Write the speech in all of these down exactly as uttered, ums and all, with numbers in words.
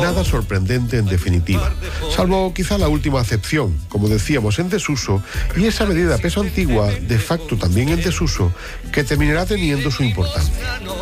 Nada sorprendente en definitiva, salvo quizá la última acepción, como decíamos, en desuso, y esa medida peso antigua, de facto también en desuso, que terminará teniendo su importancia.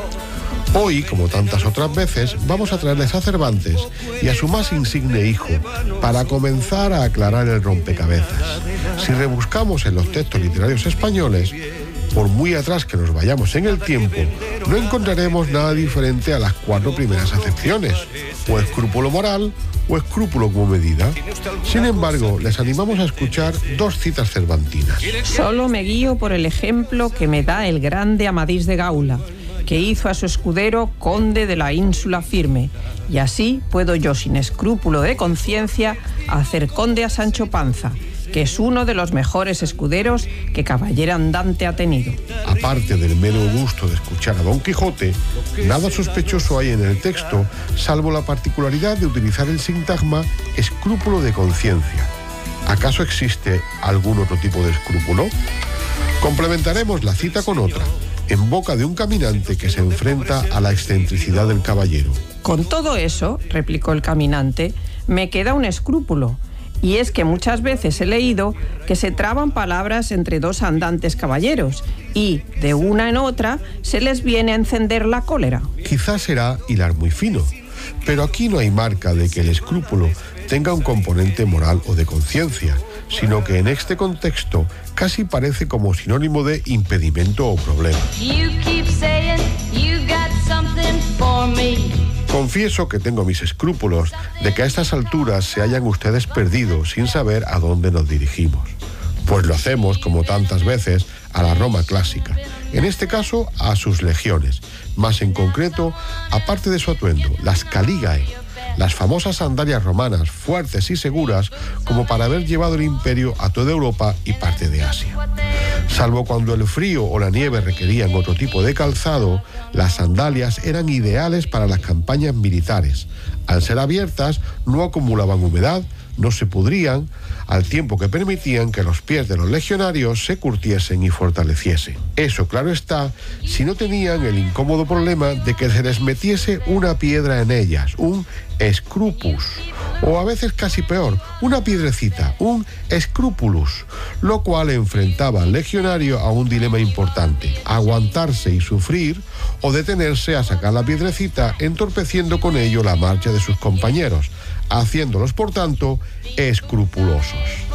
Hoy, como tantas otras veces, vamos a traerles a Cervantes y a su más insigne hijo para comenzar a aclarar el rompecabezas. Si rebuscamos en los textos literarios españoles, por muy atrás que nos vayamos en el tiempo, no encontraremos nada diferente a las cuatro primeras acepciones, o escrúpulo moral o escrúpulo como medida. Sin embargo, les animamos a escuchar dos citas cervantinas. Solo me guío por el ejemplo que me da el grande Amadís de Gaula, que hizo a su escudero conde de la ínsula Firme, y así puedo yo, sin escrúpulo de conciencia, hacer conde a Sancho Panza, que es uno de los mejores escuderos que caballero andante ha tenido. Aparte del mero gusto de escuchar a Don Quijote, nada sospechoso hay en el texto, salvo la particularidad de utilizar el sintagma escrúpulo de conciencia. ¿Acaso existe algún otro tipo de escrúpulo? Complementaremos la cita con otra, en boca de un caminante que se enfrenta a la excentricidad del caballero. Con todo eso, replicó el caminante, me queda un escrúpulo, y es que muchas veces he leído que se traban palabras entre dos andantes caballeros y, de una en otra, se les viene a encender la cólera. Quizás será hilar muy fino, pero aquí no hay marca de que el escrúpulo tenga un componente moral o de conciencia, sino que en este contexto casi parece como sinónimo de impedimento o problema. You keep saying you got something for me. Confieso que tengo mis escrúpulos de que a estas alturas se hayan ustedes perdido sin saber a dónde nos dirigimos. Pues lo hacemos, como tantas veces, a la Roma clásica. En este caso, a sus legiones. Más en concreto, aparte de su atuendo, las caligae, las famosas sandalias romanas, fuertes y seguras, como para haber llevado el imperio a toda Europa y parte de Asia. Salvo cuando el frío o la nieve requerían otro tipo de calzado, las sandalias eran ideales para las campañas militares. Al ser abiertas, no acumulaban humedad, no se pudrían, al tiempo que permitían que los pies de los legionarios se curtiesen y fortaleciesen. Eso, claro está, si no tenían el incómodo problema de que se les metiese una piedra en ellas, un scrupus, o a veces casi peor, una piedrecita, un scrupulus, lo cual enfrentaba al legionario a un dilema importante: aguantarse y sufrir, o detenerse a sacar la piedrecita, entorpeciendo con ello la marcha de sus compañeros, haciéndolos, por tanto, escrupulosos.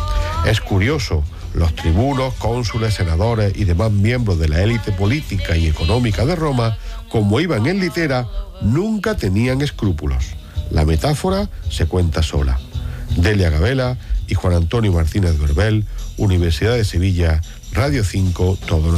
Es curioso, los tribunos, cónsules, senadores y demás miembros de la élite política y económica de Roma, como iban en litera, nunca tenían escrúpulos. La metáfora se cuenta sola. Delia Gabela y Juan Antonio Martínez Berbel, Universidad de Sevilla, Radio cinco, Todo.